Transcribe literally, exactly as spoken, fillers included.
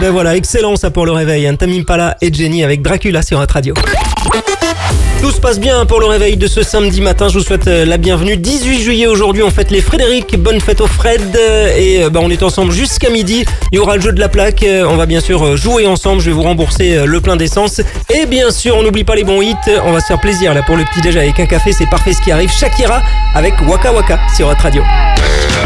ben voilà, excellent ça pour le réveil. Hein. Tame Impala et Jenny avec Dracula sur notre radio. Tout se passe bien pour le réveil de ce samedi matin. Je vous souhaite la bienvenue. dix-huit juillet aujourd'hui, on fête les Frédéric. Bonne fête aux Fred. Et bah, on est ensemble jusqu'à midi. Il y aura le jeu de la plaque. On va bien sûr jouer ensemble. Je vais vous rembourser le plein d'essence. Et bien sûr, on n'oublie pas les bons hits. On va se faire plaisir là pour le petit déj avec un café. C'est parfait ce qui arrive. Shakira avec Waka Waka sur notre radio.